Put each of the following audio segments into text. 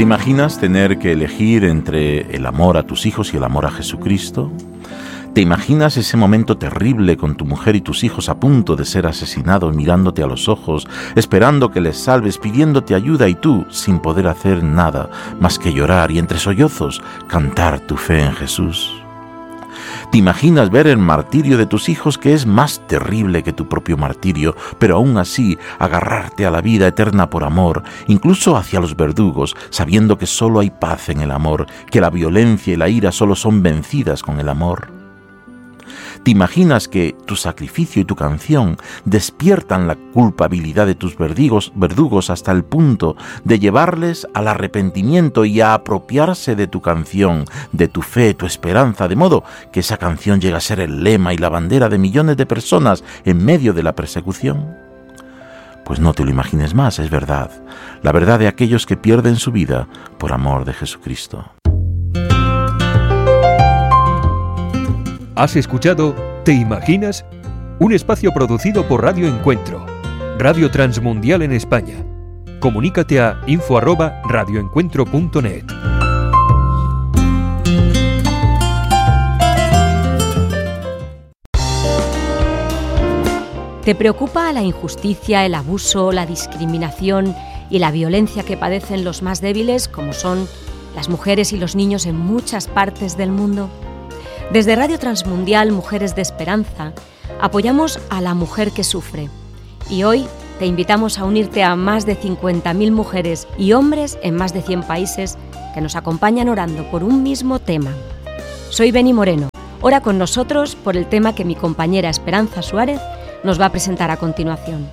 ¿Te imaginas tener que elegir entre el amor a tus hijos y el amor a Jesucristo? ¿Te imaginas ese momento terrible con tu mujer y tus hijos a punto de ser asesinados, mirándote a los ojos, esperando que les salves, pidiéndote ayuda y tú, sin poder hacer nada más que llorar y entre sollozos cantar tu fe en Jesús? ¿Te imaginas ver el martirio de tus hijos, que es más terrible que tu propio martirio, pero aún así agarrarte a la vida eterna por amor, incluso hacia los verdugos, sabiendo que solo hay paz en el amor, que la violencia y la ira solo son vencidas con el amor? ¿Te imaginas que tu sacrificio y tu canción despiertan la culpabilidad de tus verdugos hasta el punto de llevarles al arrepentimiento y a apropiarse de tu canción, de tu fe, tu esperanza, de modo que esa canción llega a ser el lema y la bandera de millones de personas en medio de la persecución? Pues no te lo imagines más, es verdad, la verdad de aquellos que pierden su vida por amor de Jesucristo. ¿Has escuchado ¿Te imaginas? Un espacio producido por Radio Encuentro, Radio Transmundial en España. Comunícate a info@radioencuentro.net. ¿Te preocupa la injusticia, el abuso, la discriminación y la violencia que padecen los más débiles, como son las mujeres y los niños en muchas partes del mundo? Desde Radio Transmundial Mujeres de Esperanza apoyamos a la mujer que sufre y hoy te invitamos a unirte a más de 50.000 mujeres y hombres en más de 100 países que nos acompañan orando por un mismo tema. Soy Beni Moreno. Ora con nosotros por el tema que mi compañera Esperanza Suárez nos va a presentar a continuación.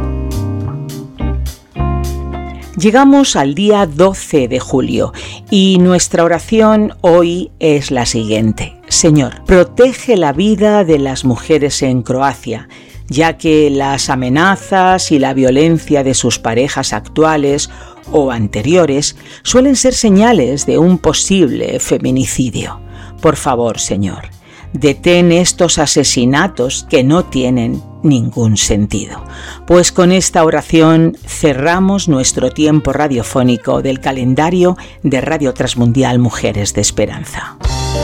Llegamos al día 12 de julio y nuestra oración hoy es la siguiente. Señor, protege la vida de las mujeres en Croacia, ya que las amenazas y la violencia de sus parejas actuales o anteriores suelen ser señales de un posible feminicidio. Por favor, Señor, detén estos asesinatos que no tienen ningún sentido. Pues con esta oración cerramos nuestro tiempo radiofónico del calendario de Radio Transmundial Mujeres de Esperanza.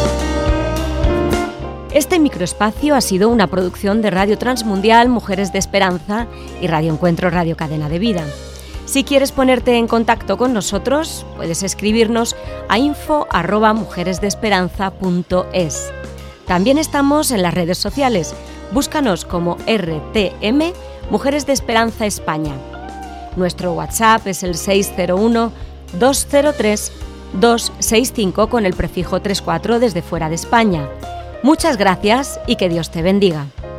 Este microespacio ha sido una producción de Radio Transmundial Mujeres de Esperanza y Radio Encuentro Radio Cadena de Vida. Si quieres ponerte en contacto con nosotros, puedes escribirnos a info@mujeresdeesperanza.es. También estamos en las redes sociales. Búscanos como RTM Mujeres de Esperanza España. Nuestro WhatsApp es el 601-203-265 con el prefijo 34 desde fuera de España. Muchas gracias y que Dios te bendiga.